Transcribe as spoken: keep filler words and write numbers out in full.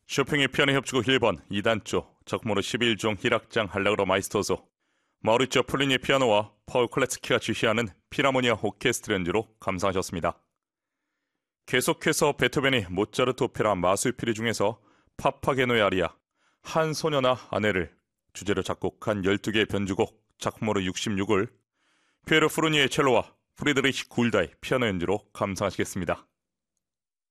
쇼팽의 피아노 협주곡 일 번 이 단조 적모로 십일 종 히락장 할레그로 마이스터소 마우리츠오 폴리니의 피아노와 파울 클레츠키가 지휘하는 필하모니아 오케스트라 연주로 감상하셨습니다. 계속해서 베토벤이 모차르트 오페라 마술피리 중에서 파파게노의 아리아 한 소녀나 아내를 주제로 작곡한 열두 개의 변주곡 작모로 육십육을 피에로 프루니의 첼로와 프리드리히 굴다의 피아노 연주로 감상하시겠습니다.